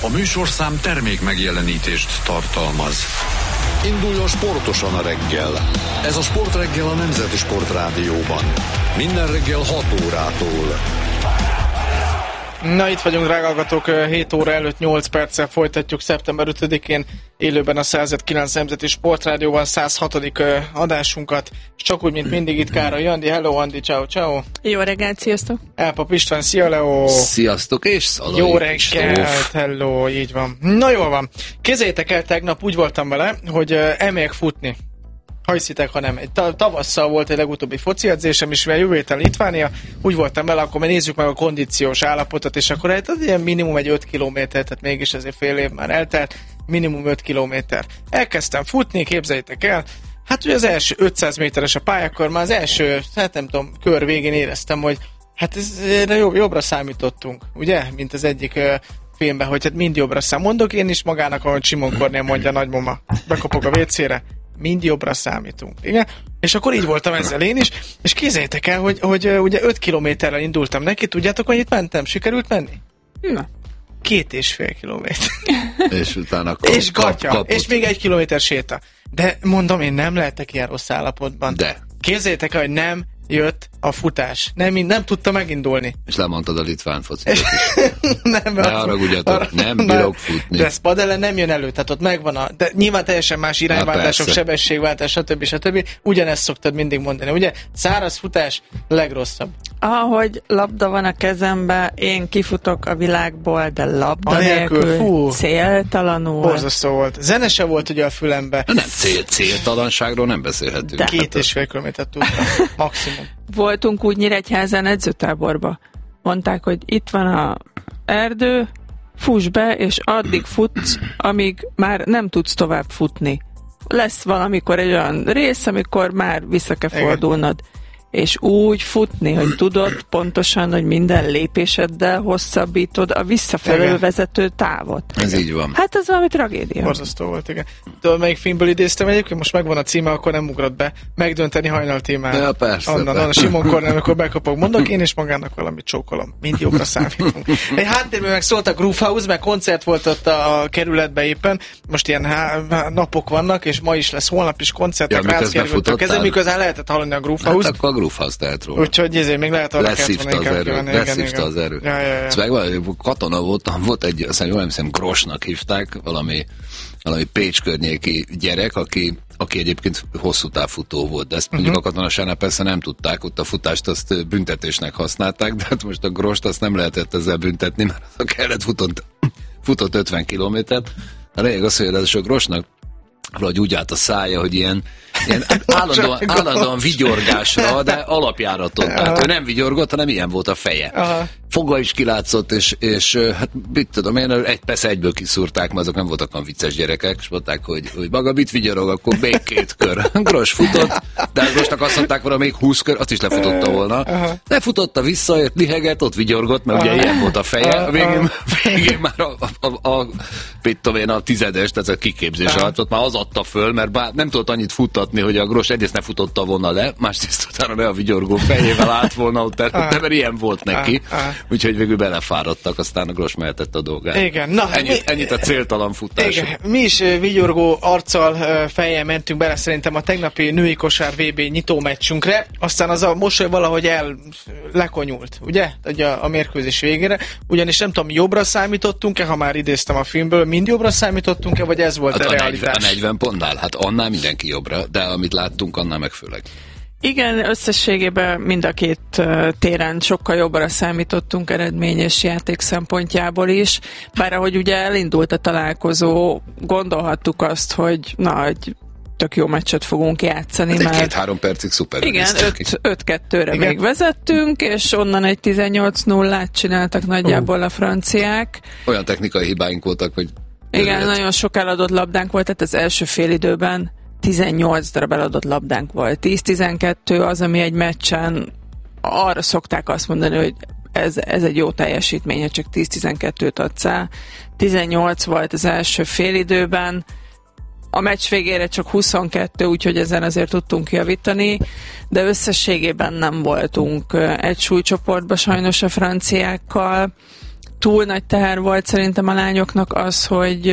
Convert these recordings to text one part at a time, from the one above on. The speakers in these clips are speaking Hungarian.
A műsorszám termék megjelenítést tartalmaz. Induljon sportosan a reggel. Ez a Sportreggel a Nemzeti Sportrádióban. Minden reggel 6 órától. Na, itt vagyunk, drága hallgatók, 7 óra előtt 8 perccel folytatjuk szeptember 5-én élőben a 109 Nemzeti Sportrádióban 106. adásunkat, és csak úgy, mint mindig itt Károly Andi. Hello Andi, ciao, ciao. Jó reggelt, sziasztok. Elpap István, szia Leo. Sziasztok, és Szalai. Jó reggelt, hello, így van. Na jól van, képzeljétek el, tegnap úgy voltam vele, hogy elmegyek futni. Ha hiszitek, ha nem. Tavasszal volt egy legutóbbi foci edzésem, és mivel jövő héten Litvánia, úgy voltam vele, akkor nézzük meg a kondíciós állapotot, és akkor hát ilyen minimum egy 5 kilométer, tehát mégis ezért fél év már eltelt, minimum 5 kilométer. Elkezdtem futni, képzeljétek el, hát ugye az első 500 méteres a pályakor, már az első, hát nem tudom, kör végén éreztem, hogy hát jobbra számítottunk, ugye, mint az egyik filmben, hogy hát mind jobbra mondok én is magának, ahogy Simon Kornél mondja a nagymama, bekopog a WC-re. Mind jobbra számítunk. Igen? És akkor így voltam ezzel én is, és képzeljétek el, hogy ugye 5 kilométerrel indultam neki, tudjátok, hogy itt mentem? Sikerült menni? Na. 2,5 kilométer. És utána és gatya, és még 1 kilométer séta. De mondom, én nem lehetek ilyen rossz állapotban. De. Képzeljétek el, hogy nem jött a futás. Nem tudta megindulni. És lemondtad a litván focit. Nem, ne haragudjatok, nem bírok futni. De Spadellen nem jön elő, tehát ott megvan de nyilván teljesen más irányváltások, sebességváltás, stb. Ugyanezt szoktad mindig mondani, ugye? Száraz futás legrosszabb. Ahogy labda van a kezembe, én kifutok a világból, de labda nélkül céltalanul. Borzasztó volt. Zene se volt ugye a fülembe. Nem, céltalanságról nem beszélhetünk. 2,5 kilométert tudtam. Maximum. Voltunk úgy Nyíregyházán edzőtáborba. Mondták, hogy itt van a erdő, fuss be, és addig futsz, amíg már nem tudsz tovább futni. Lesz valamikor egy olyan rész, amikor már vissza kell fordulnod. És úgy futni, hogy tudod pontosan, hogy minden lépéseddel hosszabbítod a visszafelől vezető távot. Ez így van. Hát ez valami tragédia. Borzasztó volt, igen. Tudod, melyik filmből idéztem egyébként? Most megvan a címe, akkor nem ugrott be. Megdönteni hajnal témára. Ja, persze. Onnan Simon Kornél, amikor bekapok, mondok én, és magának valamit csókolom. Mind jobbra számítunk. Egy háttérben meg szólt a Groove House, meg koncert volt ott a kerületben éppen. Most ilyen napok vannak, és ma is lesz, holnap is koncertek, rászkerültök. Ezzel miközben lehetett hallani a Groove House. Hát akkor a Groove House tehet róla. Úgyhogy ezért még lehet arra leszívta az erő. Ja. Szóval katona voltam, volt egy, aztán jól nem hiszem, Grosnak hívták, valami Pécs környéki gyerek, aki egyébként hosszú távfutó volt, de ezt mondjuk a katonasánál persze nem tudták, ott a futást azt büntetésnek használták, de hát most a Grost azt nem lehetett ezzel büntetni, mert az a kellett futott 50 kilométert. A lényeg az, hogy a Grosnak valahogy úgy állt a szája, hogy ilyen állandóan vigyorgásra, de alapjáraton. Tehát ő nem vigyorgott, hanem ilyen volt a feje. Aha. Foga is kilátszott, és hát mit tudom én, persze egyből kiszúrták, mert azok nem voltak olyan vicces gyerekek, és mondták, hogy maga mit vigyorog, akkor még 2 kör. Gros futott, de Grosnak azt mondták volna, még 20 kör, azt is lefutotta volna. Aha. Lefutotta, visszajött, lihegett, ott vigyorgott, mert ugye ilyen volt a feje. A végén már mit tudom én, a 10-es, tehát a kiképzés alatt ott már az adta föl, mert nem tudott annyit futtatni, hogy a Gros egyrészt ne futotta volna le, másrészt utána ne a vigyorgó fejével állt volna ott előtte, mert ilyen volt neki. Úgyhogy végül belefáradtak, aztán a Gros mehetett a dolgát. Igen. Na, ennyit a céltalan futás. Igen. Mi is vigyorgó arccal, fejjel mentünk bele szerintem a tegnapi női kosár VB nyitó meccsünkre, aztán az a mosoly valahogy lekonyult, ugye? A mérkőzés végére. Ugyanis nem tudom, jobbra számítottunk-e, ha már idéztem a filmből, mind jobbra számítottunk-e, vagy ez volt hát a realitás? A 40 pontnál, hát annál mindenki jobbra, de amit láttunk, annál meg főleg. Igen, összességében mind a két téren sokkal jobbra számítottunk eredmény és játék szempontjából is. Bár ahogy ugye elindult a találkozó, gondolhattuk azt, hogy egy tök jó meccset fogunk játszani. Hát 2-3 percig szuper. Igen, 5-2-re még vezettünk, és onnan egy 18-0-át csináltak nagyjából a franciák. Olyan technikai hibáink voltak, hogy... Igen, nagyon sok eladott labdánk volt, tehát az első félidőben 18 darab eladott labdánk volt. 10-12 az, ami egy meccsen, arra szokták azt mondani, hogy ez egy jó teljesítmény, csak 10-12-t adsz el. 18 volt az első félidőben, a meccs végére csak 22, úgyhogy ezen azért tudtunk javítani, de összességében nem voltunk egy súlycsoportban sajnos a franciákkal. túl nagy teher volt szerintem a lányoknak az,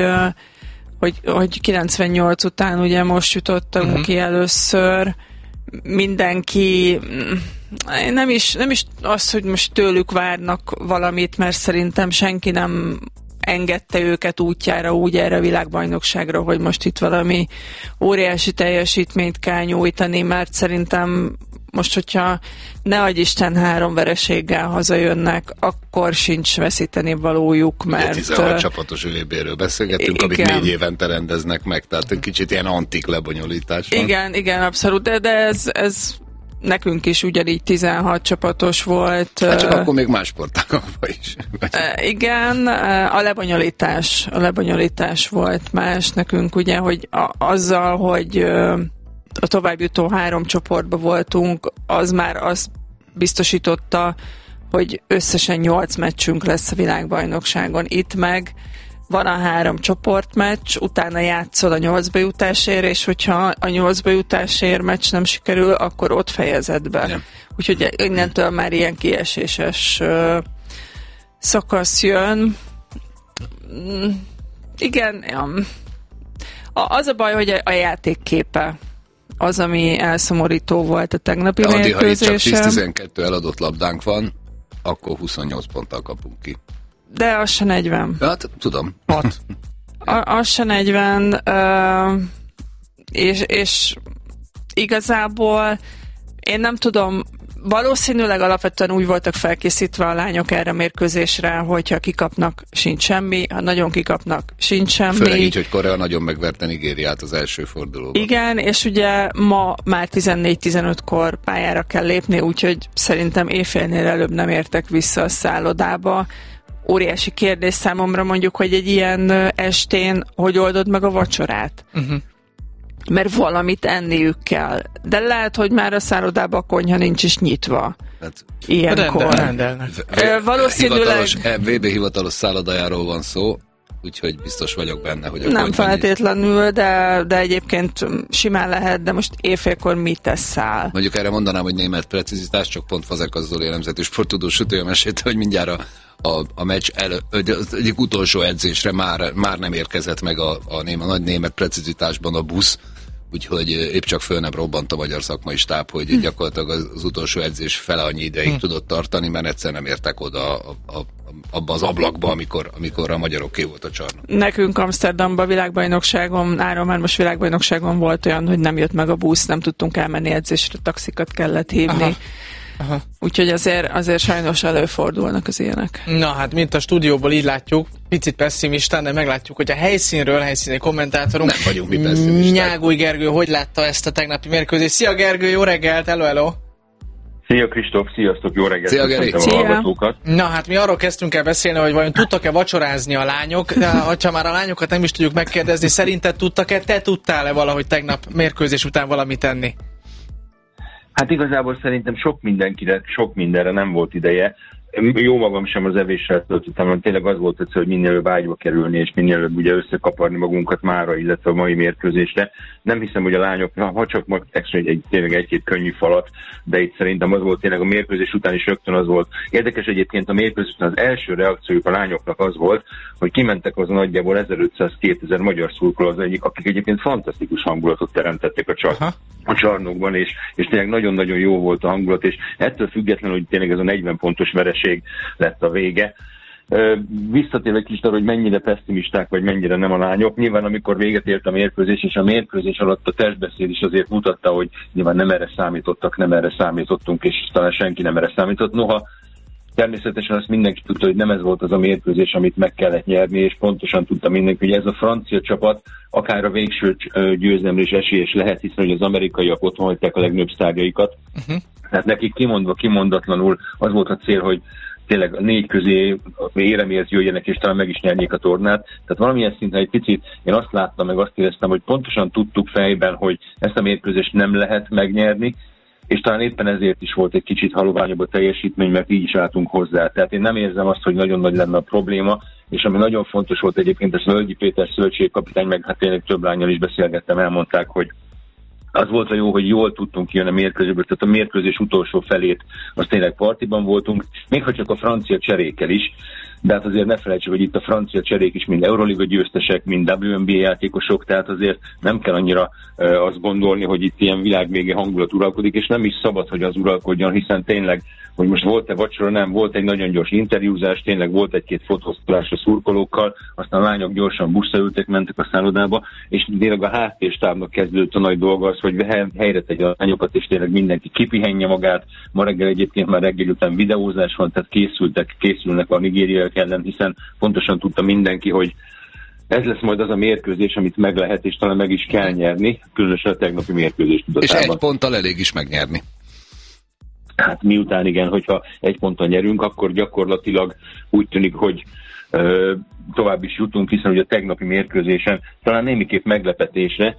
hogy 98 után ugye most jutottunk ki először, mindenki nem is az, hogy most tőlük várnak valamit, mert szerintem senki nem engedte őket útjára úgy erre a világbajnokságra, hogy most itt valami óriási teljesítményt kell nyújtani, mert szerintem most, hogyha ne adj Isten 3 vereséggel hazajönnek, akkor sincs veszíteni valójuk, mert... 16 csapatos VB-ről beszélgetünk, amit 4 évente rendeznek meg, tehát kicsit ilyen antik lebonyolítás van. Igen, abszolút, de ez nekünk is ugyanígy 16 csapatos volt. Hát csak akkor még más sportágakban is. Igen, a lebonyolítás volt más nekünk, ugye, hogy azzal, hogy a továbbjutó 3 csoportban voltunk, az már azt biztosította, hogy összesen 8 meccsünk lesz a világbajnokságon. Itt meg van a 3 csoportmeccs, utána játszol a 8-ba jutásért, és hogyha a 8-ba jutásért meccs nem sikerül, akkor ott fejezed be. Ja. Úgyhogy innentől már ilyen kieséses szakasz jön. Igen, az a baj, hogy a játékképe az, ami elszomorító volt a tegnapi mérkőzésen. Ha itt csak 10-12 eladott labdánk van, akkor 28 ponttal kapunk ki. De az se 40. Hát, tudom. 6. Az se 40, és igazából én nem tudom, valószínűleg alapvetően úgy voltak felkészítve a lányok erre a mérkőzésre, hogyha kikapnak, sincs semmi, ha nagyon kikapnak, sincs semmi. Főleg így, hogy Korea nagyon megverte Nigériát az első fordulóban. Igen, és ugye ma már 14-15-kor pályára kell lépni, úgyhogy szerintem éjfélnél előbb nem értek vissza a szállodába. Óriási kérdés számomra mondjuk, hogy egy ilyen estén hogy oldod meg a vacsorát? Mert valamit enniük kell. De lehet, hogy már a szállodában a konyha nincs is nyitva. Hát, ilyenkor. Rendelnek. Valószínűleg... VB hivatalos szállodájáról van szó, úgyhogy biztos vagyok benne, hogy a nem feltétlenül, de egyébként simán lehet, de most éjfélkor mit teszel? Mondjuk erre mondanám, hogy német precizitás, csak pont Fazekas Zoli nemzeti sporttudós sütője mesélte, hogy mindjárt a meccs az egyik utolsó edzésre már nem érkezett meg a nagy német precizitásban a busz, úgyhogy épp csak föl nem robbant a magyar szakmai stáb, hogy gyakorlatilag az utolsó edzés fele annyi ideig tudott tartani, mert egyszer nem értek oda abba az ablakba, amikor a magyaroké volt a csarnok. Nekünk Amsterdamban világbajnokságon, áron már most világbajnokságon volt olyan, hogy nem jött meg a busz, nem tudtunk elmenni edzésre, taxikat kellett hívni. Aha. Úgyhogy azért sajnos előfordulnak az ilyenek. Na hát, mint a stúdióból így látjuk, picit pessimistán, de meglátjuk, hogy a helyszíni kommentátorunk nem vagyunk mi pessimisták. Nyágúj Gergő hogy látta ezt a tegnapi mérkőzést. Szia Gergő, jó reggelt, hello! Szia Kristóf, sziasztok, jó reggelt! Szia Geri! Na hát mi arról kezdtünk el beszélni, hogy vajon tudtak-e vacsorázni a lányok, de ha már a lányokat nem is tudjuk megkérdezni, szerinted tudtak-e, te tudtál-e valahogy tegnap mérkőzés után valamit tenni? Hát igazából szerintem sok mindenre nem volt ideje. Jó magam sem az evéssel töltöttem, hanem tényleg az volt egyszer, hogy minél előbb ágyba kerülni, és minél előbb ugye összekaparni magunkat mára, illetve a mai mérkőzésre. Nem hiszem, hogy a lányok, ha csak tényleg egy-két könnyű falat, de itt szerintem az volt tényleg a mérkőzés után is rögtön az volt. Érdekes egyébként a mérkőzés után az első reakciójuk a lányoknak az volt, hogy kimentek az nagyjából 1500-2000 magyar szurkoló az egyik, akik egyébként fantasztikus hangulatot teremtettek a csarnokban, és tényleg nagyon-nagyon jó volt a hangulat, és ettől függetlenül, hogy tényleg ez a 40 pontos vereség lett a vége. Visszatérve kicsit arra, hogy mennyire pessimisták, vagy mennyire nem a lányok. Nyilván amikor véget ért a mérkőzés, és a mérkőzés alatt a testbeszéd is azért mutatta, hogy nyilván nem erre számítottak, nem erre számítottunk, és talán senki nem erre számított. Noha természetesen azt mindenki tudta, hogy nem ez volt az a mérkőzés, amit meg kellett nyerni, és pontosan tudta mindenki, hogy ez a francia csapat akár a végső győzelemre is esélyes lehet, hiszen hogy az amerikaiak otthon hagyták a legnagyobb sztárjaikat. Tehát nekik kimondatlanul az volt a cél, hogy tényleg a 4 közé éremért jöjjenek, és talán meg is nyerjék a tornát. Tehát valamilyen szinten egy picit én azt láttam, meg azt éreztem, hogy pontosan tudtuk fejben, hogy ezt a mérkőzést nem lehet megnyerni, és talán éppen ezért is volt egy kicsit haloványabb a teljesítmény, mert így is álltunk hozzá. Tehát én nem érzem azt, hogy nagyon nagy lenne a probléma, és ami nagyon fontos volt egyébként, ez Völgyi Péter szövetségkapitány, meg hát tényleg több lánnyal is beszélgettem, elmondták, hogy az volt a jó, hogy jól tudtunk kijönni a mérkőzésből, tehát a mérkőzés utolsó felét az tényleg partiban voltunk, még ha csak a francia cserékkel is, de hát azért ne felejtsük, hogy itt a francia cserék is mind Euroliga győztesek, mind WNBA játékosok, tehát azért nem kell annyira azt gondolni, hogy itt ilyen világvége hangulat uralkodik, és nem is szabad, hogy az uralkodjon, hiszen tényleg, hogy most volt-e vacsora, nem, volt egy nagyon gyors interjúzás, tényleg volt egy-két fotóztatás a szurkolókkal, aztán a lányok gyorsan buszra ültek, mentek a szállodába, és tényleg a háttértábnak kezdődött a nagy dolga az, hogy helyre tegye a lányokat, és tényleg mindenki kipihenje magát. Ma reggel egyébként már reggel után videózás van, tehát készülnek a nigériaiak ellen, hiszen pontosan tudta mindenki, hogy ez lesz majd az a mérkőzés, amit meg lehet, és talán meg is kell nyerni, különösen a tegnapi mérkőzés tudatában. És egy ponttal elég is megnyerni. Hát miután igen, hogyha egy ponton nyerünk, akkor gyakorlatilag úgy tűnik, hogy tovább is jutunk, hiszen ugye a tegnapi mérkőzésen talán némiképp meglepetésre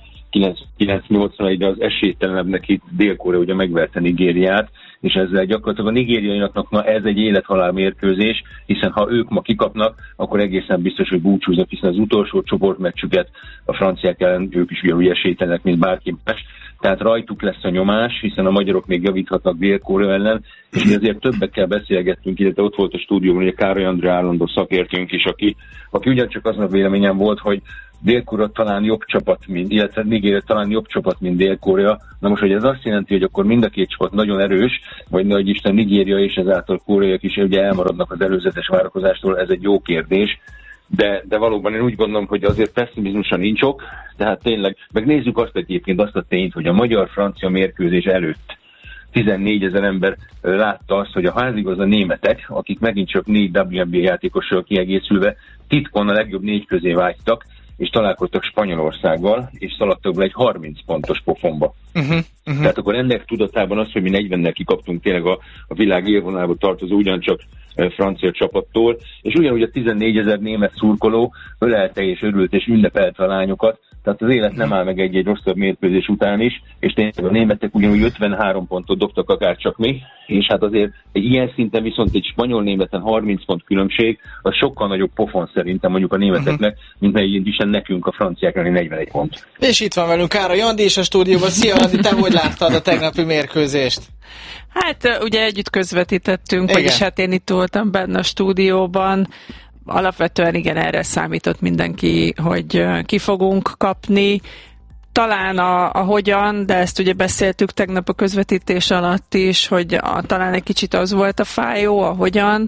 9-81-re az esélytelenebbnek itt Dél-Korea ugye megverte Nigériát, és ezzel gyakorlatilag a nigériaiaknak ez egy élethalál mérkőzés, hiszen ha ők ma kikapnak, akkor egészen biztos, hogy búcsúznak, hiszen az utolsó csoportmeccsüket a franciák ellen ők is ugyanúgy esélytelenek, mint bárki más. Tehát rajtuk lesz a nyomás, hiszen a magyarok még javíthatnak Dél-Korea ellen, és azért többekkel beszélgettünk, illetve ott volt a stúdióban, ugye Károly Andrea állandó szakértőnk is, aki ugyancsak azon a véleményem volt, hogy Dél-Korea talán jobb csapat, illetve Nigéria talán jobb csapat, mint Dél-Korea. Na most, hogy ez azt jelenti, hogy akkor mind a két csapat nagyon erős, vagy nagy Isten Nigéria és ezáltal koreaiak is ugye elmaradnak az előzetes várakozástól, ez egy jó kérdés. De valóban én úgy gondolom, hogy azért pessimizmusra nincs ok, tehát tényleg, meg nézzük azt a tényt, hogy a magyar-francia mérkőzés előtt 14 000 ember látta azt, hogy a házigaz a németek, akik megint csak 4 WNBA játékossal kiegészülve titkon a legjobb 4 közé vágytak, és találkoztak Spanyolországgal, és szaladtak be egy 30 pontos pofonba. Tehát akkor ennek tudatában az, hogy mi 40-nel kikaptunk tényleg a világ élvonalába tartozó ugyancsak francia csapattól, és ugyanúgy a 14 000 német szurkoló ölelte és örült és ünnepelte a lányokat, tehát az élet nem áll meg egy rosszabb mérkőzés után is, és tényleg a németek ugyanúgy 53 pontot dobtak akár csak mi, és hát azért egy ilyen szinten viszont egy spanyol-németen 30 pont különbség, az sokkal nagyobb pofon szerintem mondjuk a németeknek, mint melyik nekünk a franciáknak 41 pont. És itt van velünk Károly Andi is a stúdióban. Szia Andi, te hogy láttad a tegnapi mérkőzést? Hát ugye együtt közvetítettünk, vagyis hát én itt voltam benne a stúdióban. Alapvetően igen, erre számított mindenki, hogy ki fogunk kapni. Talán a hogyan, de ezt ugye beszéltük tegnap a közvetítés alatt is, hogy talán egy kicsit az volt a fájó, a hogyan,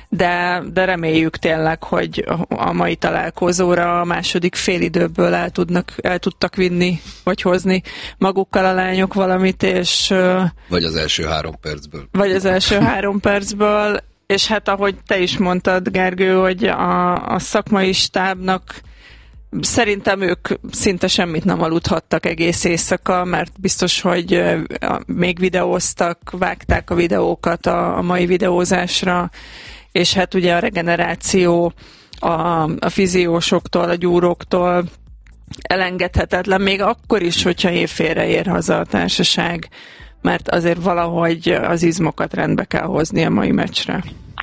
de reméljük tényleg, hogy a mai találkozóra a második félidőből el tudtak vinni, vagy hozni magukkal a lányok valamit, és... Vagy az első 3 percből. Vagy az első 3 percből, és hát ahogy te is mondtad, Gergő, hogy a szakmai stábnak szerintem ők szinte semmit nem aludhattak egész éjszaka, mert biztos, hogy még videóztak, vágták a videókat a mai videózásra, és hát ugye a regeneráció a fiziósoktól, a gyúróktól elengedhetetlen, még akkor is, hogyha évfélre ér haza a társaság, mert azért valahogy az izmokat rendbe kell hozni a mai meccsre.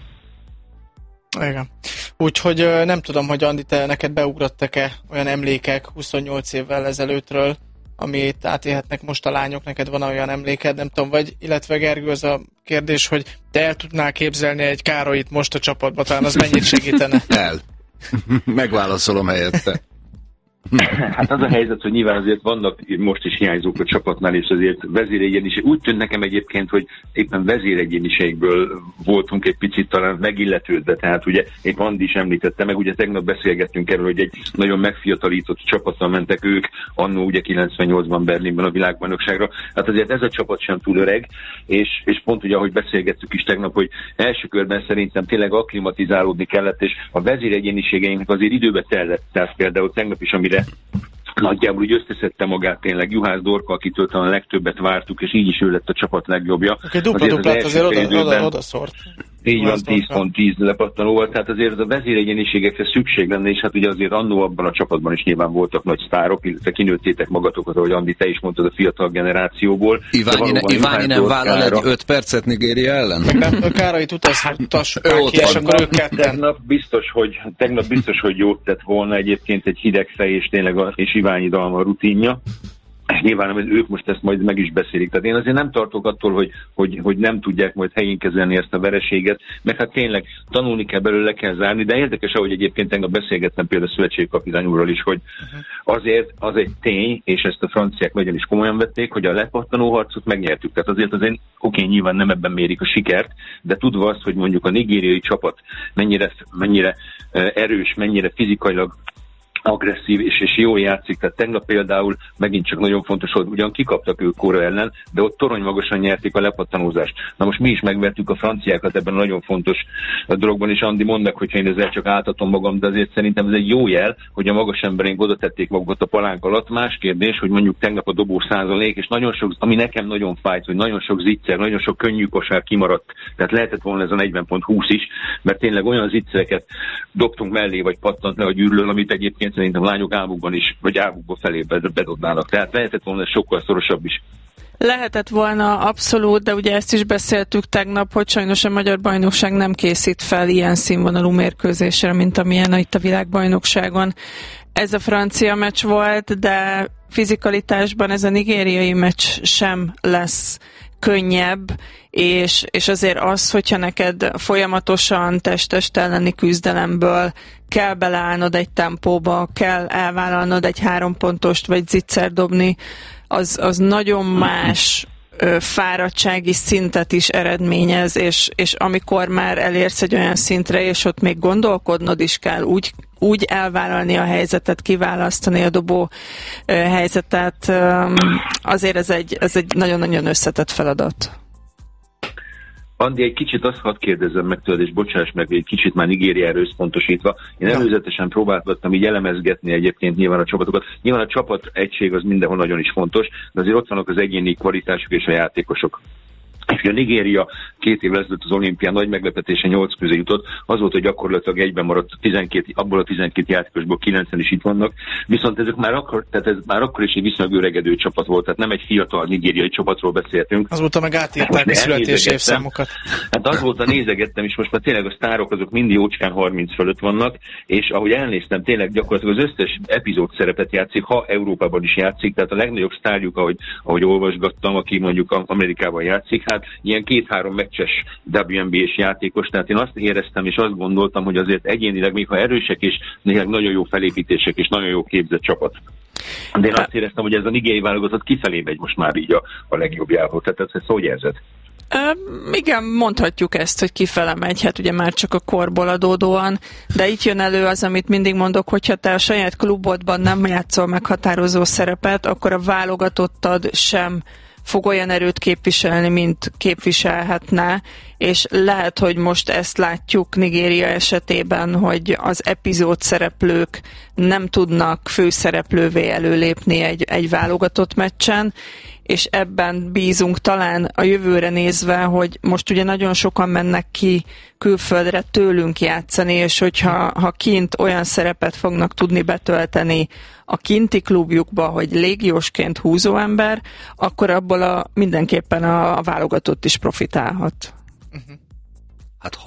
Igen. Úgyhogy nem tudom, hogy Andi, te neked beugrottak-e olyan emlékek 28 évvel ezelőttről, amit átélhetnek most a lányok, neked van olyan emléked, nem tudom, vagy, illetve Gergő, az a kérdés, hogy te el tudnál képzelni egy Károlyt most a csapatba, talán az mennyit segítene? El. Megválaszolom helyette. Hát az a helyzet, hogy nyilván azért vannak most is hiányzók a csapatnál, és azért vezéregyéniség. Úgy tűnt nekem egyébként, hogy éppen vezéregyéniségből voltunk egy picit talán megilletődve, tehát ugye épp Andi is említette, meg ugye tegnap beszélgettünk erről, hogy egy nagyon megfiatalított csapattal mentek ők, annó ugye 98-ban Berlinben a világbajnokságra. Hát azért ez a csapat sem túl öreg, és pont ugye, ahogy beszélgettük is tegnap, hogy első körben szerintem tényleg akklimatizálódni kellett, és a vezéregyéniségeinknek azért időbe tellett, tehát például tegnap is, amire nagyjából úgy összeszedte magát tényleg Juhász Dorka, akitől talán a legtöbbet vártuk, és így is ő lett a csapat legjobbja. Okay, dupla-duplát azért oda szórt. Így van, 10.10 lepattanóval, tehát azért a vezéregyéniségekre szükség lenne, és hát ugye azért annó abban a csapatban is nyilván voltak nagy sztárok, illetve kinőttétek magatokat, ahogy Andi, te is mondtad, a fiatal generációból. Iványi nem vállal egy 5 percet Nigéria ellen? Meg Károlyt utassuk ki, és akkor ők ketten. Tegnap biztos, hogy jót tett volna egyébként egy hideg fej, és tényleg és Iványi Dalma rutinja. és nyilván ők most ezt majd meg is beszélik. Tehát én azért nem tartok attól, hogy nem tudják majd helyén kezelni ezt a vereséget, meg hát tényleg tanulni kell belőle, le kell zárni, de érdekes, ahogy egyébként engem beszélgettem például a szövetségkapitány úrral is, hogy azért az egy tény, és ezt a franciák nagyon is komolyan vették, hogy a lepattanó harcot megnyertük. Tehát azért oké, nyilván nem ebben mérik a sikert, de tudva azt, hogy mondjuk a nigériai csapat mennyire erős, mennyire fizikailag agresszív és jól játszik. Tehát tegnap például megint csak nagyon fontos, hogy ugyan kikaptak ők Korea ellen, de ott torony magasan nyerték a lepattanózást. Na most mi is megvertük a franciákat ebben a nagyon fontos dologban, és Andi, mondd meg, hogyha én ezzel csak áltatom magam, de azért szerintem ez egy jó jel, hogy a magas emberénk oda tették magukat a palánk alatt. Más kérdés, hogy mondjuk tegnap a dobó százalék, és nagyon sok, ami nekem nagyon fájt, hogy nagyon sok zicser, nagyon sok könnyű kosár kimaradt. Tehát lehetett volna ez a 40.20 is, mert tényleg olyan zicsereket dobtunk mellé, vagy pattant le a gyűrűről, amit egyébként szerintem lányok álmukban is, vagy álmukban felé bedobnának. Tehát lehetett volna sokkal szorosabb is. Lehetett volna abszolút, de ugye ezt is beszéltük tegnap, hogy sajnos a Magyar Bajnokság nem készít fel ilyen színvonalú mérkőzésre, mint amilyen itt a világbajnokságon. Ez a francia meccs volt, de fizikalitásban ez a nigériai meccs sem lesz könnyebb, és azért az, hogyha neked folyamatosan test elleni küzdelemből kell beleállnod egy tempóba, kell elvállalnod egy 3 pontost, vagy zicser dobni, az nagyon más fáradtsági szintet is eredményez, és amikor már elérsz egy olyan szintre, és ott még gondolkodnod is kell, úgy elvállalni a helyzetet, kiválasztani a dobó helyzetet, azért ez egy nagyon-nagyon összetett feladat. Andi, egy kicsit azt hadd kérdezzem meg tőled, és bocsáss meg, egy kicsit már Nigériára összpontosítva. Én előzetesen próbáltam így elemezgetni egyébként nyilván a csapatokat. Nyilván a csapat egység az mindenhol nagyon is fontos, de azért ott vannak az egyéni kvalitások és a játékosok. És a Nigéria 2 évvel ezelőtt az olimpián nagy meglepetése 8 közé jutott, az volt, hogy gyakorlatilag egyben maradt abból a 12 játékosból 9-en is itt vannak, viszont ez már akkor is egy viszonylag öregedő csapat volt, tehát nem egy fiatal nigériai csapatról beszéltünk. Azóta meg átírták a születési évszámokat. Hát azóta nézegettem, és most már tényleg a sztárok azok mind jócskán 30 fölött vannak, és ahogy elnéztem, tényleg gyakorlatilag az összes epizód szerepet játszik, ha Európában is játszik, tehát a legnagyobb sztárjuk, ahogy olvasgattam, aki mondjuk Amerikában játszik, hát ilyen 2-3 meccses WNBA-s játékos, tehát én azt éreztem és azt gondoltam, hogy azért egyénileg még ha erősek és néha nagyon jó felépítések és nagyon jó képzett csapat. De én azt éreztem, hogy ez a nigériai válogatott kifelé megy most már így a legjobbjából. Tehát ezt hogy érzed? Igen, mondhatjuk ezt, hogy kifele megy, hát ugye már csak a korból adódóan, de itt jön elő az, amit mindig mondok, hogyha te a saját klubodban nem játszol meghatározó szerepet, akkor a válogatottad sem fog olyan erőt képviselni, mint képviselhetne, és lehet, hogy most ezt látjuk Nigéria esetében, hogy az epizód szereplők nem tudnak főszereplővé előlépni egy válogatott meccsen, és ebben bízunk talán a jövőre nézve, hogy most ugye nagyon sokan mennek ki külföldre tőlünk játszani, és hogyha kint olyan szerepet fognak tudni betölteni a kinti klubjukba, hogy légiósként húzóember, akkor abból mindenképpen a válogatott is profitálhat. Hát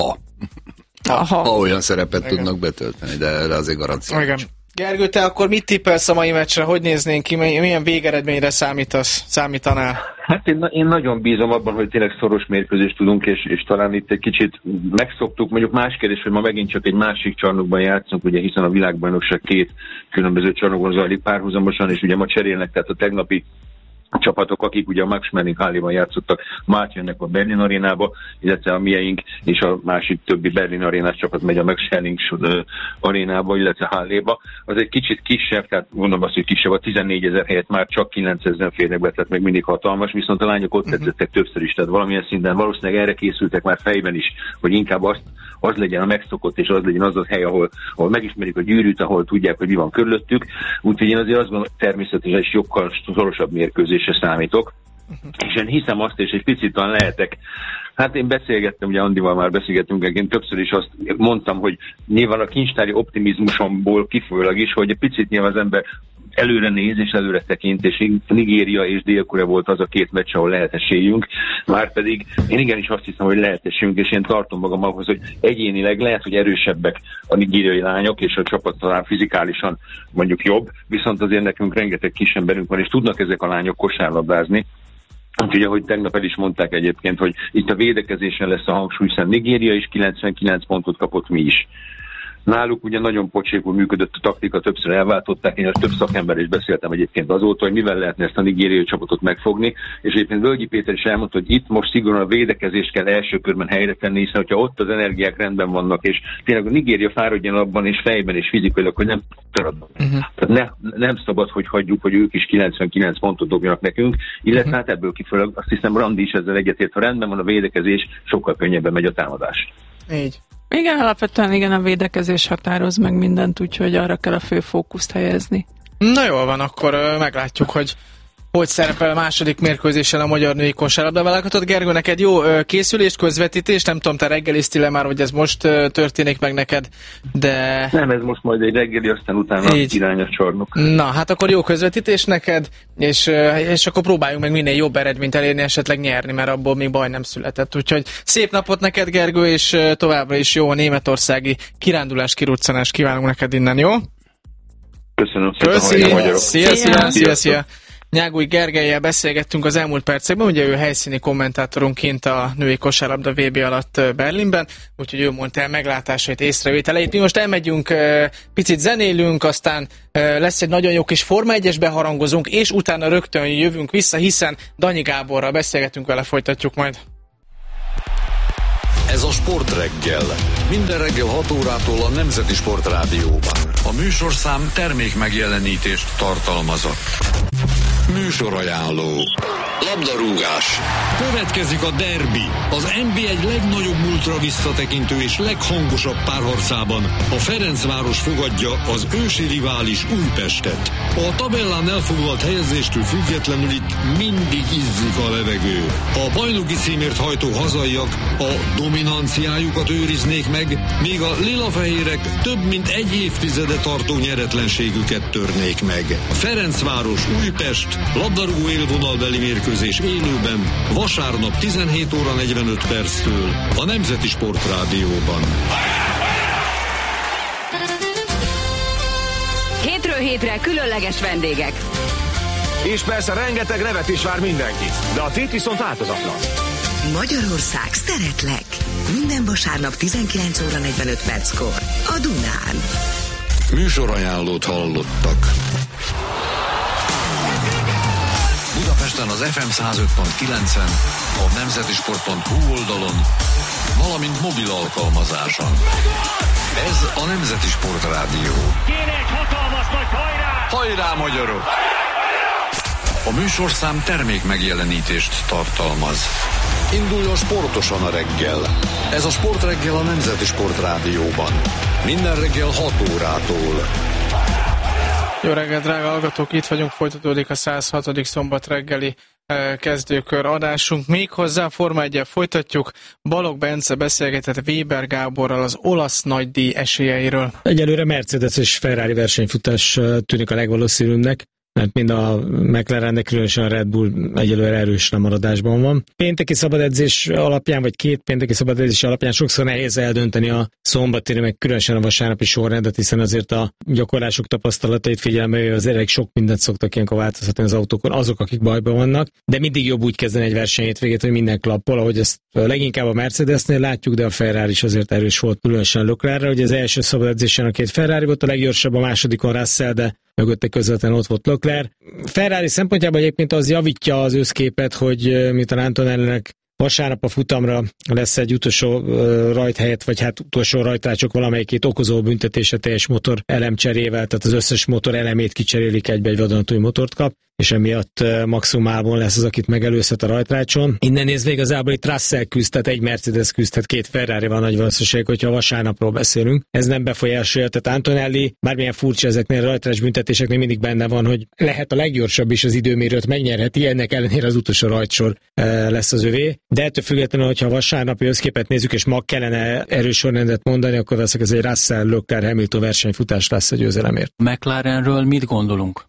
ha olyan szerepet tudnak betölteni, de azért garancia. Igen. Gergő, te akkor mit tippelsz a mai meccsre? Hogy néznénk ki? Milyen végeredményre számítanál? Hát én nagyon bízom abban, hogy tényleg szoros mérkőzést tudunk, és talán itt egy kicsit megszoktuk. Mondjuk más kérdés, hogy ma megint csak egy másik csarnokban játszunk, ugye, hiszen a világbajnokság 2 különböző csarnokban zajlik párhuzamosan, és ugye ma cserélnek, tehát a tegnapi csapatok, akik ugye a Max Schmeling Halléban játszottak, már jönnek a Berlin arénába, illetve a mieink és a másik többi Berlin arénás csapat megy a Max Schmeling arénába, illetve Halléba. Az egy kicsit kisebb, tehát mondom azt, hogy kisebb, a 14 000 helyett már csak 9 000 férnek be, tehát még mindig hatalmas, viszont a lányok ott edzettek többször is, tehát valamilyen szinten valószínűleg erre készültek már fejben is, hogy inkább az legyen a megszokott, és az legyen az a hely, ahol megismerik a gyűrűt, ahol tudják, hogy mi van körülöttük. Úgyhogy én azért azt gondolom, természetesen is sokkal szorosabb mérkőzésre számítok. És én hiszem azt, és egy picit talán lehetek. Hát én beszélgettem, ugye Andival már beszélgettünk, én többször is azt mondtam, hogy nyilván a kincstári optimizmusomból kifolyólag is, hogy egy picit nyilván az ember előre néz és előre tekint, és Nigéria és Dél-Korea volt az a két meccs, ahol lehet esélyünk, márpedig én igenis azt hiszem, hogy lehet esélyünk, és én tartom magam ahhoz, hogy egyénileg lehet, hogy erősebbek a nigériai lányok, és a csapat talán fizikálisan mondjuk jobb, viszont azért nekünk rengeteg kis emberünk van, és tudnak ezek a lányok kosárlabdázni. Úgyhogy ahogy tegnap el is mondták egyébként, hogy itt a védekezésen lesz a hangsúly, hiszen Nigéria is 99 pontot kapott, mi is. Náluk ugye nagyon pocsékul működött a taktika, többször elváltották, én több szakember is beszéltem egyébként azóta, hogy mivel lehetne ezt a nigériai csapatot megfogni, és egyébként Völgyi Péter is elmondta, hogy itt most szigorúan a védekezést kell első körben helyre tenni, hiszen hogyha ott az energiák rendben vannak, és tényleg a Nigéria fáradjon abban, és fejben, és fizikailag, hogy nem taradnak. Tehát nem szabad, hogy hagyjuk, hogy ők is 99 pontot dobjanak nekünk, illetve hát ebből kifolyólag azt hiszem Randi is ezzel egyetért, ha rendben van a védekezés, sokkal könnyebben megy a támadás. Így. Igen, alapvetően igen, a védekezés határoz meg mindent, úgyhogy arra kell a fő fókuszt helyezni. Na jól van, akkor meglátjuk, hogy szerepel a második mérkőzésen a magyar női kosárlabda válogatott. Gergő, neked jó készülést, közvetítést? Nem tudom, te reggeliztél már, hogy ez most történik meg neked, de... Nem, ez most majd egy reggeli, aztán utána irány a csarnok. Na, hát akkor jó közvetítés neked, és akkor próbáljunk meg minél jobb eredményt elérni, esetleg nyerni, mert abból még baj nem született. Úgyhogy szép napot neked, Gergő, és továbbra is jó a németországi kirándulás, kiruccanást kívánunk neked innen, jó? Köszönöm szépen, szia! Nyágúj Gergellyel beszélgettünk az elmúlt percekben, ugye ő helyszíni kommentátorunk kint a női kosárlabda VB alatt Berlinben, úgyhogy ő mondta el meglátásait, észrevételeit. Mi most elmegyünk, picit zenélünk, aztán lesz egy nagyon jó kis Forma 1-es beharangozunk, és utána rögtön jövünk vissza, hiszen Danyi Gáborral beszélgetünk vele, folytatjuk majd. Ez a Sportreggel. Minden reggel 6 órától a Nemzeti Sportrádióban. A műsorszám termék megjelenítést tartalmazott. Műsorajánló. Labdarúgás. Következik a derbi. Az NB1 legnagyobb múltra visszatekintő és leghangosabb párharcában a Ferencváros fogadja az ősi rivális Újpestet. A tabellán elfoglalt helyezéstől függetlenül itt mindig izzik a levegő. A bajnoki címért hajtó hazaiak a dominanciájukat őriznék meg, míg a lilafehérek több mint egy évtizede tartó nyeretlenségüket törnék meg. Ferencváros Újpest labdarúgó élvonalbeli mérkőzés élőben vasárnap 17 óra 45 perctől a Nemzeti Sportrádióban. Hétről hétre különleges vendégek. És persze rengeteg nevet is vár mindenkit, de a tét viszont változatlan. Magyarország, szeretlek! Minden vasárnap 19 óra 45 perckor a Dunán. Műsorajánlót hallottak. Budapesten az FM 105.9-en, a nemzetisport.hu oldalon, valamint mobil alkalmazáson. Ez a Nemzeti Sportrádió. Kéne egy hatalmas nagy hajrá! Hajrá, magyarok! A műsorszám termék megjelenítést tartalmaz. Induljon sportosan a reggel. Ez a Sportreggel a Nemzeti Sportrádióban. Minden reggel 6 órától. Jó reggelt, drága hallgatók! Itt vagyunk, folytatódik a 106. szombat reggeli kezdőkör adásunk. Méghozzá Forma 1-jel folytatjuk. Balogh Bence beszélgetett Weber Gáborral az olasz nagydíj esélyeiről. Egyelőre Mercedes és Ferrari versenyfutás tűnik a legvalószínűbbnek, mert mind a McLarennek, különösen a Red Bull egyelőre erős lemaradásban van. Pénteki szabadedzés alapján, vagy két pénteki szabadedzés alapján sokszor nehéz eldönteni a szombati, meg különösen a vasárnapi sorrendet, hiszen azért a gyakorlások tapasztalatait figyelme, az elég sok mindent szoktak ilyenkor változtatni az autókon, azok, akik bajban vannak, de mindig jobb úgy kezdeni egy versenyhétvégét, hogy minden klappol, ahogy ezt leginkább a Mercedesnél látjuk, de a Ferrari is azért erős volt, különösen Leclercre, hogy az első szabadedzésen a két Ferrari volt a leggyorsabb, a másodikon Russell, de mögötte közvetlenül ott volt Leclerc. Ferrari szempontjából egyébként az javítja az összképet, hogy mint a Antonellinek vasárnap a futamra lesz egy utolsó rajthelyet, vagy hát utolsó rajtrácsok valamelyikét okozó büntetése teljes motor elemcserével, tehát az összes motor elemét kicserélik egybe, egy vadonatúj motort kap, és emiatt maximumában lesz az, akit megelőzhet a rajtrácson. Innen nézve igazából itt Russell küzd, tehát egy Mercedes küzd, tehát két Ferrari van nagy valószínűség, hogyha vasárnapról beszélünk. Ez nem befolyásolja, tehát Antonelli, bármilyen furcsa ezeknél a rajtrás büntetéseknél mindig benne van, hogy lehet a leggyorsabb is az időmérőt megnyerheti, ennek ellenére az utolsó rajtsor lesz az övé. De ettől függetlenül, hogyha a vasárnapi összképet nézzük, és ma kellene erős sorrendet mondani, akkor ez egy Russell, Leclerc, Hamilton versenyfutás lesz a győzelemért. McLarenről mit gondolunk?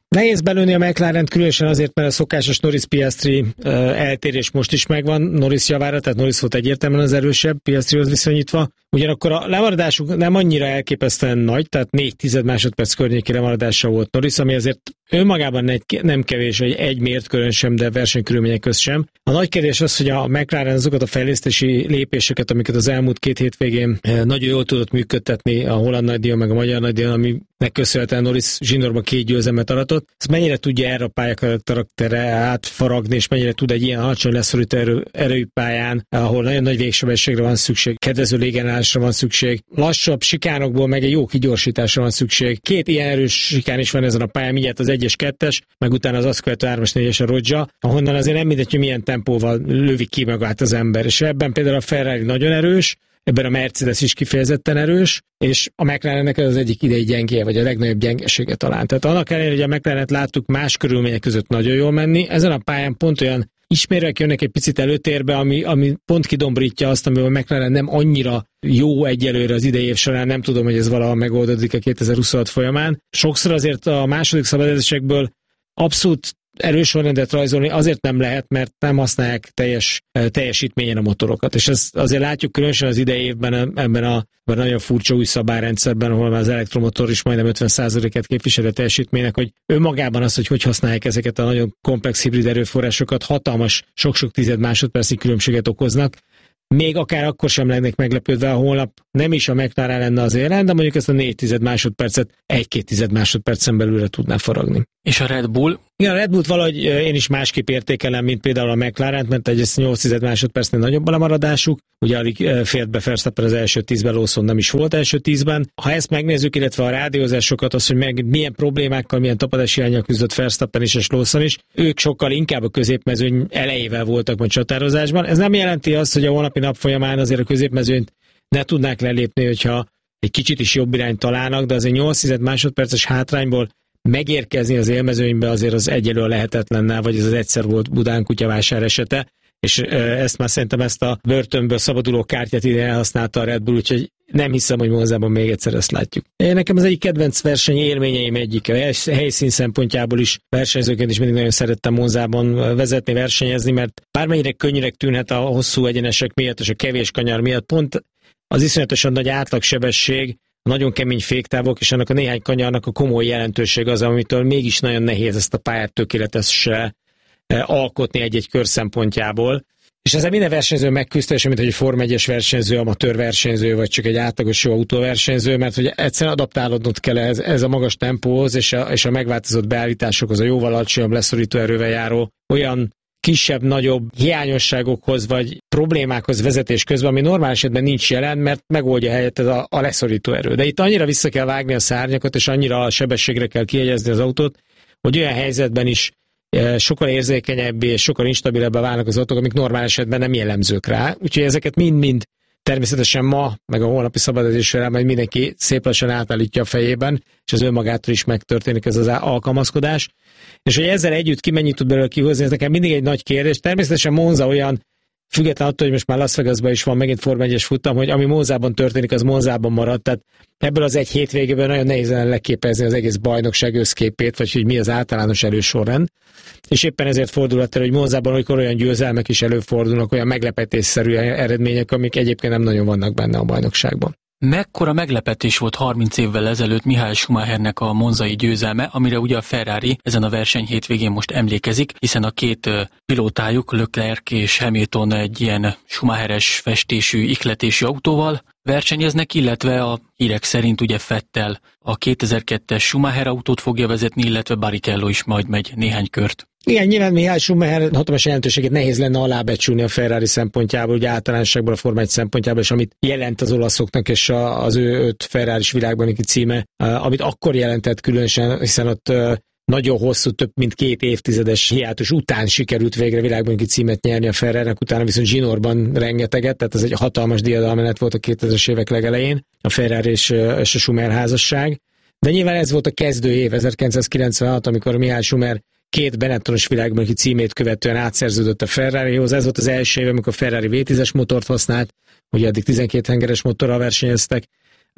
Nehéz belőni a McLarent, különösen azért, mert a szokásos Norris-Piastri eltérés most is megvan Norris javára, tehát Norris volt egyértelműen az erősebb Piastrihoz viszonyítva. Ugyanakkor a lemaradásuk nem annyira elképesztően nagy, tehát 0,4 másodperc környéki lemaradása volt Norris, ami azért önmagában nem kevés, egy mértkörön sem, de versenykörülmények közt sem. A nagy kérdés az, hogy a McLaren azokat a fejlesztési lépéseket, amiket az elmúlt 2 hétvégén nagyon jól tudott működtetni a holland nagydíjon, meg a magyar nagydíjon, aminek köszönhetően Norris zsinórban 2 győzelmet aratott, ezt mennyire tudja erre a pályakarakterre átfaragni, és mennyire tud egy ilyen alacsony leszorító erői pályán, ahol nagyon nagy végsebességre van szükség, kedvező légenállásra van szükség, lassabb sikánokból meg egy jó kigyorsításra van szükség. 2 ilyen erős sikán is van ezen a pályán, mindjárt az 1-es, 2-es, meg utána az azt követő 3-as, 4-es a Roggia, ahonnan azért nem mindegy, hogy milyen tempóval lövik ki magát az ember. És ebben például a Ferrari nagyon erős, ebben a Mercedes is kifejezetten erős, és a McLarennek az egyik idei gyengéje, vagy a legnagyobb gyengesége talán. Tehát annak ellenére, hogy a McLarent láttuk más körülmények között nagyon jól menni, ezen a pályán pont olyan ismérvek jönnek egy picit előtérbe, ami pont kidomborítja azt, amivel a McLaren nem annyira jó egyelőre az idei év során, nem tudom, hogy ez valahol megoldódik a 2026 folyamán. Sokszor azért a második szabadedzésekből abszolút erős sorrendet rajzolni azért nem lehet, mert nem használják teljes teljesítményen a motorokat. És ezt azért látjuk különösen az idei évben ebben a nagyon furcsa új szabályrendszerben, ahol már az elektromotor is majdnem 50%-et képvisel a teljesítménynek, hogy önmagában az, hogy használják ezeket a nagyon komplex hibrid erőforrásokat, hatalmas, sok-sok 10 másodpercnyi különbséget okoznak. Még akár akkor sem lennék meglepődve, a holnap nem is a McLaren lenne az élen, de mondjuk ezt a 0,4 másodpercet 1-2 másodpercen belülre tudná faragni. És a Red Bull? Igen, a Red Bullt valahogy én is másképp értékelem, mint például a McLarent, mert egy 8 másodpercnél nagyobb a lemaradásuk. Ugye alig fért be Verstappen az első 10-ben, Lawson nem is volt első 10-ben. Ha ezt megnézzük, illetve a rádiózásokat, az, hogy milyen problémákkal, milyen tapadási hiánnyal küzdött Verstappen is és Lawson is, ők sokkal inkább a középmezőny elejével voltak majd csatározásban. Ez nem jelenti azt, hogy a holnapi nap folyamán azért a középmezőnyt ne tudnák lelépni, hogyha egy kicsit is jobb irányt találnak, de azért 8 másodperces hátrányból megérkezni az élmezőnybe azért az egyelőre lehetetlenne, vagy ez az egyszer volt Budán kutyavásár esete, és ezt már szerintem ezt a börtönből szabaduló kártyát ide elhasználta a Red Bull, úgyhogy nem hiszem, hogy Monzában még egyszer ezt látjuk. Nekem az egyik kedvenc verseny élményeim egyike. Helyszín szempontjából is versenyzőként is mindig nagyon szerettem Monzában vezetni, versenyezni, mert bármennyire könnyűnek tűnhet a hosszú egyenesek miatt és a kevés kanyar miatt, pont az iszonyatosan nagy átlagsebesség, a nagyon kemény féktávok és annak a néhány kanyarnak a komoly jelentőség az, amitől mégis nagyon nehéz ezt a pályát tökéletesen alkotni egy-egy kör szempontjából. És ezzel minden versenyző megküzd, és mint hogy egy Forma 1-es versenyző, amatőr versenyző, vagy csak egy átlagos jó autóversenyző, mert hogy egyszerűen adaptálódnod kell ez a magas tempóhoz, és a megváltozott beállításokhoz, a jóval alacsonyabb leszorító erővel járó olyan kisebb-nagyobb hiányosságokhoz vagy problémákhoz vezetés közben, ami normál esetben nincs jelen, mert megoldja helyetted a leszorító erő. De itt annyira vissza kell vágni a szárnyakat, és annyira a sebességre kell kiegyezni az autót, hogy olyan helyzetben is sokkal érzékenyebbé és sokkal instabilebbé válnak az autók, amik normál esetben nem jellemzők rá. Úgyhogy ezeket mind-mind természetesen ma, meg a holnapi szabadedzésre majd mindenki szép lassan átállítja a fejében, és az önmagától is megtörténik ez az alkalmazkodás. És hogy ezzel együtt ki mennyit tud belőle kihozni, ez nekem mindig egy nagy kérdés. Természetesen Monza olyan, független attól, hogy most már Las Vegasban is van megint Forma 1-es futam, hogy ami Monzában történik, az Monzában marad. Tehát ebből az egy hétvégében nagyon nehéz leképezni az egész bajnokság összképét, vagy hogy mi az általános elősorrend. És éppen ezért fordulhat el, hogy Monzában olykor olyan győzelmek is előfordulnak, olyan meglepetésszerű eredmények, amik egyébként nem nagyon vannak benne a bajnokságban. Mekkora meglepetés volt 30 évvel ezelőtt Michael Schumachernek a monzai győzelme, amire ugye a Ferrari ezen a verseny hétvégén most emlékezik, hiszen a két pilótájuk, Leclerc és Hamilton egy ilyen Schumacheres festésű, ihletésű autóval versenyeznek, illetve a hírek szerint ugye Vettel a 2002-es Schumacher autót fogja vezetni, illetve Barrichello is majd megy néhány kört. Igen, nyilván Michael Schumacher hatalmas jelentőséget nehéz lenne alábecsülni a Ferrari szempontjából, ugye általánosságban a Forma 1 szempontjából, és amit jelent az olaszoknak és az ő 5 Ferraris világbajnoki címe, amit akkor jelentett különösen, hiszen ott nagyon hosszú, több mint 2 évtizedes hiátus után sikerült végre világbajnoki címet nyerni a Ferrarinek, utána viszont zsinórban rengeteget, tehát ez egy hatalmas diadalmenet volt a 2000-es évek legelején, a Ferrari és a Schumacher házasság. De nyilván ez volt a kezdő év, 1996, amikor Michael Schumacher 2 Benettonos világbajnoki címét követően átszerződött a Ferrarihoz. Ez volt az első év, amikor a Ferrari V10-es motort használt, ugye addig 12 hengeres motorral versenyeztek.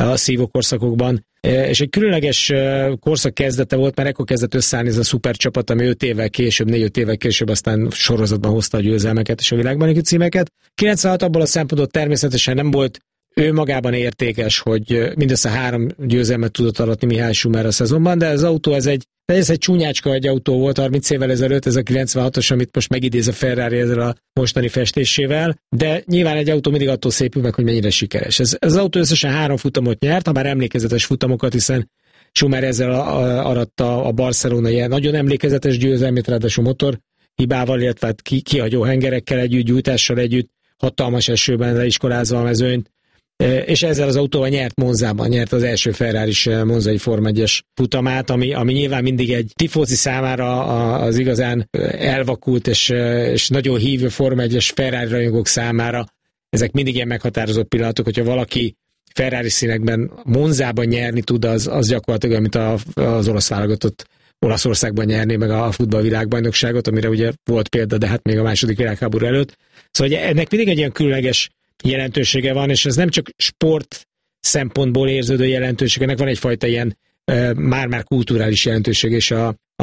a szívókorszakokban. És egy különleges korszak kezdete volt, mert ekkor kezdett összeállni ez a szupercsapat, ami 4-5 évvel később aztán sorozatban hozta a győzelmeket és a világbajnoki címeket. 96 abból a szempontból természetesen nem volt ő magában értékes, hogy mindössze 3 győzelmet tudott aratni Mihály Schumacher a szezonban, de az autó ez egy csúnyácska egy autó volt 30 évvel ezelőtt, ez a 96-os, amit most megidéz a Ferrari ezzel a mostani festésével, de nyilván egy autó mindig attól szépül meg, hogy mennyire sikeres. Ez az autó összesen 3 futamot nyert, ha bár emlékezetes futamokat, hiszen Schumacher ezzel aratta a barcelonai nagyon emlékezetes győzelmét, ráadásul motor hibával, illetve kihagyó hengerekkel együtt, gyújtással együtt, hatalmas esőben leiskolázva a mezőnyt, és ezzel az autóval nyert az első Ferraris monzai Forma 1-es futamát, ami nyilván mindig egy tifózi számára az igazán elvakult és nagyon hívő Forma 1-es Ferrari rajongók számára ezek mindig ilyen meghatározott pillanatok, hogyha valaki Ferrari színekben Monzában nyerni tud, az gyakorlatilag, mint az olasz válogatott Olaszországban nyerni meg a futballvilágbajnokságot, amire ugye volt példa, de hát még a második világháború előtt. Szóval ennek mindig egy ilyen különleges jelentősége van, és ez nem csak sport szempontból érződő jelentősége, ennek van egyfajta ilyen már-már kulturális jelentőség is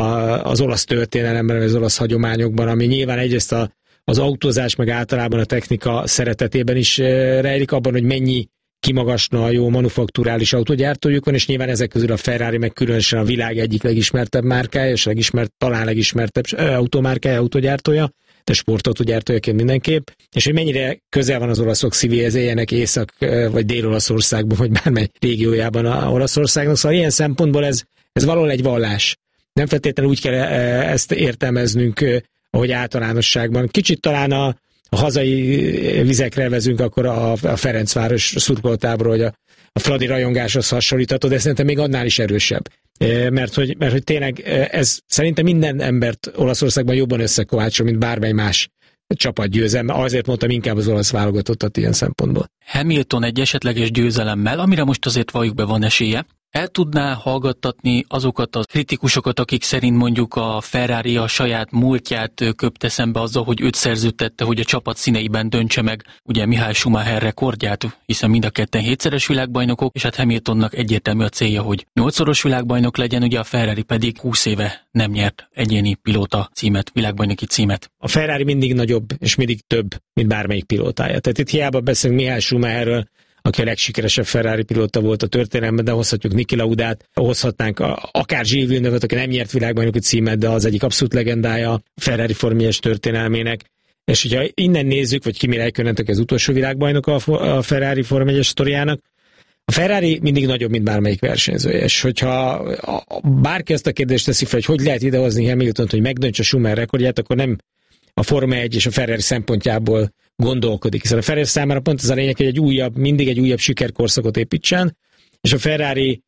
az olasz történelemben, vagy az olasz hagyományokban, ami nyilván egyrészt az autózás, meg általában a technika szeretetében is rejlik, abban, hogy mennyi kimagasna a jó manufakturális autógyártójuk van, és nyilván ezek közül a Ferrari meg különösen a világ egyik legismertebb márkája, és talán legismertebb automárkája, autógyártója, de sportautógyártójaként mindenképp, és hogy mennyire közel van az olaszok szívéhez, éljenek Észak- vagy Dél-Olaszországban, vagy bármely régiójában Olaszországnak, szóval ilyen szempontból ez valahol egy vallás. Nem feltétlenül úgy kell ezt értelmeznünk, ahogy általánosságban. Kicsit talán a hazai vizekre vezünk, akkor a Ferencváros szurkolótábor, hogy a Fradi rajongáshoz hasonlítható, de szerintem még annál is erősebb. Mert hogy tényleg ez szerintem minden embert Olaszországban jobban összekovácsol, mint bármely más csapatgyőzelme. Azért mondtam inkább az olasz válogatottat ilyen szempontból. Hamilton egy esetleges győzelemmel, amire most azért valljuk be van esélye, el tudná hallgattatni azokat a kritikusokat, akik szerint mondjuk a Ferrari a saját múltját köpte szembe azzal, hogy őt szerződtette, hogy a csapat színeiben döntse meg ugye Michael Schumacher rekordját, hiszen mind a ketten 7-szeres világbajnokok, és hát Hamiltonnak egyértelmű a célja, hogy 8-szoros világbajnok legyen, ugye a Ferrari pedig 20 éve nem nyert egyéni pilóta címet, világbajnoki címet. A Ferrari mindig nagyobb, és mindig több, mint bármelyik pilótája. Tehát itt hiába beszélünk Michael Schumacherről, aki a legsikeresebb Ferrari pilóta volt a történelemben, de hozhatjuk Niki Laudát, hozhatnánk akár Gilles Villeneuve-t, aki nem nyert világbajnoki címet, de az egyik abszolút legendája a Ferrari Forma 1-es történelmének. És hogyha innen nézzük, vagy Kimi Räikkönennek az utolsó világbajnok a Ferrari Forma 1-es sztoriának, a Ferrari mindig nagyobb, mint bármelyik versenyzője. És hogyha bárki ezt a kérdést teszi fel, hogy lehet idehozni Hamiltont, hogy megdöntse Schumacher rekordját, akkor nem a Forma 1 és a Ferrari szempontjából gondolkodik. Hiszen a Ferrari számára pont ez a lényeg, hogy mindig egy újabb sikerkorszakot építsen, és a Ferrari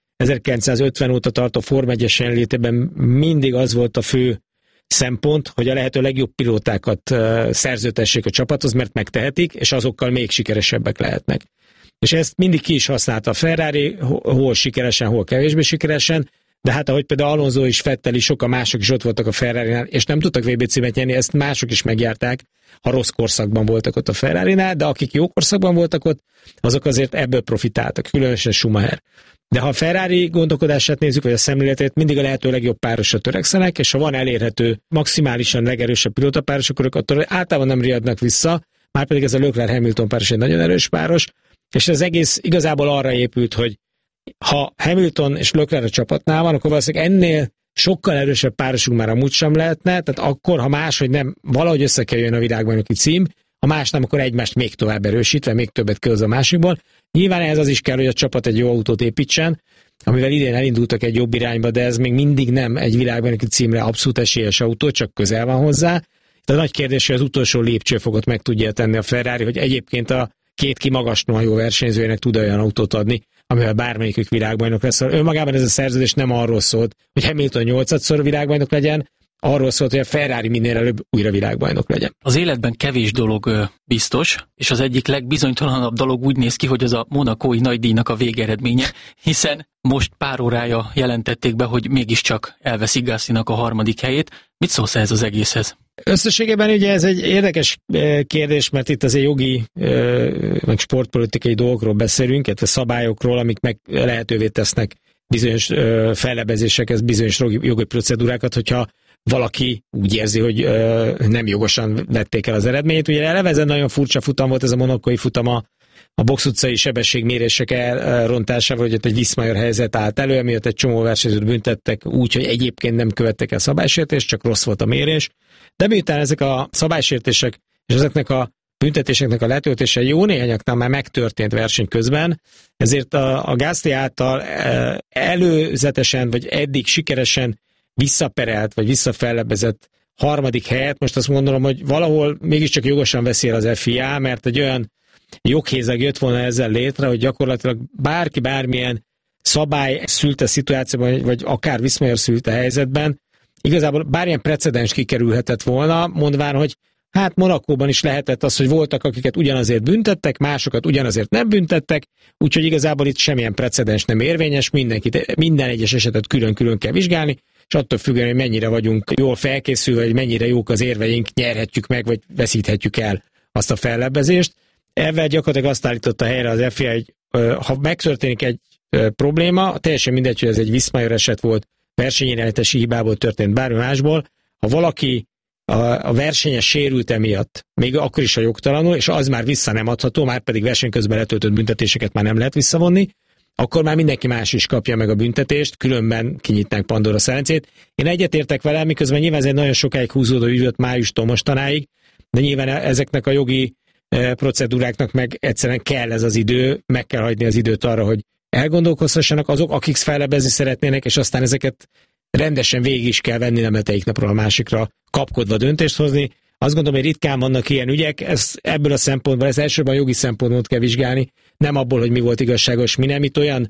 1950 óta tartó Forma 1-es jelenlétében mindig az volt a fő szempont, hogy a lehető legjobb pilótákat szerződtessék a csapathoz, mert megtehetik, és azokkal még sikeresebbek lehetnek. És ezt mindig ki is használta a Ferrari, hol sikeresen, hol kevésbé sikeresen, de hát ahogy például Alonso is, Vettel is, sokan mások is ott voltak a Ferrarinál, és nem tudtak VB címet nyerni, ezt mások is megjárták, ha rossz korszakban voltak ott a Ferrarinál, de akik jó korszakban voltak ott, azok azért ebből profitáltak, különösen Schumacher. De ha a Ferrari gondolkodását nézzük, vagy a szemléletét, mindig a lehető legjobb párosra törekszenek, és ha van elérhető, maximálisan legerősebb pilótapáros, akkor ők attól általában nem riadnak vissza, márpedig ez a Leclerc-Hamilton páros egy nagyon erős páros, és az egész igazából arra épült, hogy ha Hamilton és Leclerc a csapatnál van, akkor valószínűleg ennél sokkal erősebb párosunk már amúgy sem lehetne, tehát akkor, ha máshogy nem, valahogy össze kell jön a világbajnoki cím, ha más nem, akkor egymást még tovább erősítve, még többet köz a másikból. Nyilván ez az is kell, hogy a csapat egy jó autót építsen, amivel idén elindultak egy jobb irányba, de ez még mindig nem egy világbajnoki címre abszolút esélyes autó, csak közel van hozzá. De nagy kérdés, hogy az utolsó lépcsőfokot meg tudja tenni a Ferrari, hogy egyébként a két kimagaslóan jó versenyzőjének tud olyan autót adni, amivel bármelyikük világbajnok lesz. Önmagában ez a szerződés nem arról szólt, hogy Hamilton 8-szor világbajnok legyen, arról szólt, hogy a Ferrari minél előbb újra világbajnok legyen. Az életben kevés dolog biztos, és az egyik legbizonytalanabb dolog úgy néz ki, hogy az a monakói nagydíjnak a végeredménye, hiszen most pár órája jelentették be, hogy mégiscsak elveszik Gaslynak a 3. helyét. Mit szólsz ez az egészhez? Összességében ugye ez egy érdekes kérdés, mert itt azért jogi, meg sportpolitikai dolgokról beszélünk, illetve szabályokról, amik meg lehetővé tesznek bizonyos fellebezésekhez, bizonyos jogi procedúrákat, hogyha valaki úgy érzi, hogy nem jogosan vették el az eredményt. Ugye eleve ez egy nagyon furcsa futam volt, ez a monakói futam a box utcai sebességmérések elrontásával, hogy ott egy Viszmajor helyzet állt elő, amiatt egy csomó versenyzőt büntettek úgy, hogy egyébként nem követtek el szabálysértést, csak rossz volt a mérés. De miután ezek a szabálysértések és ezeknek a büntetéseknek a letöltése jó néhányaknál már megtörtént verseny közben, ezért a Gasly által előzetesen vagy eddig sikeresen visszaperelt vagy visszafellebezett 3. helyet, most azt gondolom, hogy valahol mégiscsak jogosan veszi el az FIA, mert egy olyan joghézag jött volna ezzel létre, hogy gyakorlatilag bárki bármilyen szabály szülte szituációban, vagy akár Viszmajor szülte helyzetben, igazából bármilyen precedens kikerülhetett volna, mondván, hogy hát Monakóban is lehetett az, hogy voltak, akiket ugyanazért büntettek, másokat ugyanazért nem büntettek, úgyhogy igazából itt semmilyen precedens nem érvényes, minden egyes esetet külön-külön kell vizsgálni, és attól függően, hogy mennyire vagyunk jól felkészülve, vagy mennyire jók az érveink, nyerhetjük meg, vagy veszíthetjük el azt a fellebbezést. Ezzel gyakorlatilag azt állította helyre az FIA, hogy ha megtörténik egy probléma, teljesen mindegy, hogy ez egy Viszmajor eset volt, versenyirányítási hibából történt, bármi másból, ha valaki a versenyes sérült emiatt, még akkor is a jogtalanul, és az már vissza nem adható, már pedig verseny közben letöltött büntetéseket már nem lehet visszavonni, akkor már mindenki más is kapja meg a büntetést, különben kinyitnánk Pandora szelencét. Én egyetértek vele, miközben nyilván ez egy nagyon sokáig húzódó ügy volt májustól mostanáig, de nyilván ezeknek a jogi procedúráknak meg egyszerűen kell ez az idő, meg kell hagyni az időt arra, hogy elgondolkozhassanak azok, akik fellebezni szeretnének, és aztán ezeket rendesen végig is kell venni, nem lehet egyik napról a másikra kapkodva döntést hozni. Azt gondolom, hogy ritkán vannak ilyen ügyek, ebből a szempontból, ez elsősorban jogi szempontból kell vizsgálni, nem abból, hogy mi volt igazságos, mi nem. Itt olyan